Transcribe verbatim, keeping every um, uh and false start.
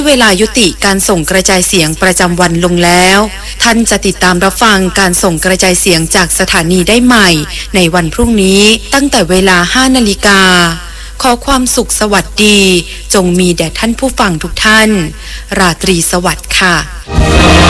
เวลายุติการส่งกระจายเสียงประจำวันลงแล้วท่านจะติดตามรับฟังการส่งกระจายเสียงจากสถานีได้ใหม่ในวันพรุ่งนี้ตั้งแต่เวลา ห้านาฬิกาขอความสุขสวัสดีจงมีแด่ท่านผู้ฟังทุกท่านราตรีสวัสดิ์ค่ะ